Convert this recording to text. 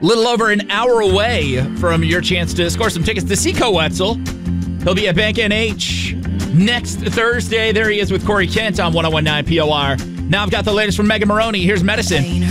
little over an hour away from your chance to score some tickets to see Coetzel. He'll be at Bank NH next Thursday. There he is with Corey Kent on 101.9 POR. Now I've got the latest from Megan Maroney. Here's Medicine.